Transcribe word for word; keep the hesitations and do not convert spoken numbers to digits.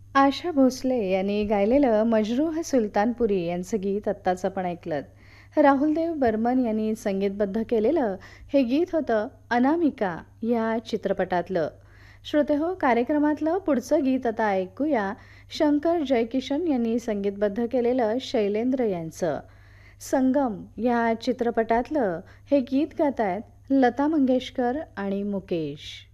आशा भोसले यांनी गायलेलं मजरूह सुलतानपुरी यांचं गीत आत्ताच आपण ऐकलं. राहुलदेव बर्मन यांनी संगीतबद्ध केलेलं हे गीत होतं अनामिका या चित्रपटातलं. श्रोतेहो, कार्यक्रमातलं पुढचं गीत आता ऐकूया. शंकर जयकिशन यांनी संगीतबद्ध केलेलं शैलेंद्र यांचं. संगम या चित्रपटातलं हे गीत गातायत लता मंगेशकर आणि मुकेश.